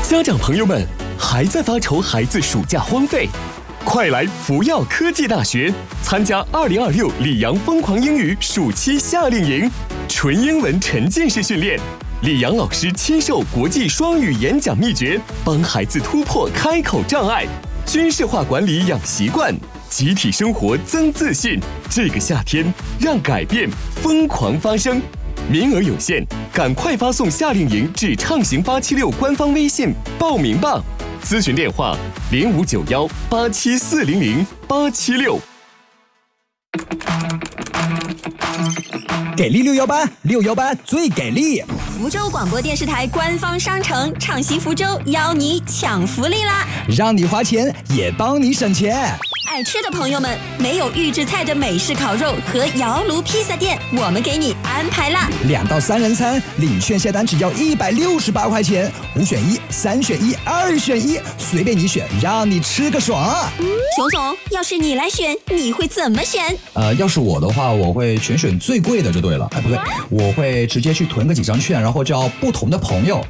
家长朋友们，还在发愁孩子暑假荒废？快来福耀科技大学参加2026里昂疯狂英语暑期夏令营，纯英文沉浸式训练，李阳老师亲授国际双语演讲秘诀，帮孩子突破开口障碍，军事化管理养习惯，集体生活增自信。这个夏天，让改变疯狂发生。名额有限，赶快发送夏令营至畅行876官方微信报名吧。咨询电话059187400876。 给力618，618最给力！ 福州广播电视台官方商城畅行福州邀你抢福利啦！ 让你花钱也帮你省钱。 爱吃的朋友们，没有预制菜的美式烤肉和窑炉披萨店，我们给你安排啦 ！2到3人餐，领券下单只要168块钱，5选1、3选1、2选1，随便你选，让你吃个爽。 熊总，要是你来选，你会怎么选？ 要是我的话，我会全选最贵的就对了。不对，我会直接去囤个几张券，然后叫不同的朋友